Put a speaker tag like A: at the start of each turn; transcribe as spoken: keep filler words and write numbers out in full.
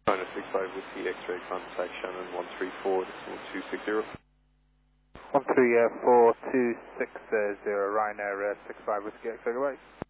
A: China six five Whiskey X-ray, contact Shannon one three four two six zero.
B: one three four two six zero, Ryanair uh, six five Whiskey X-ray, goodbye.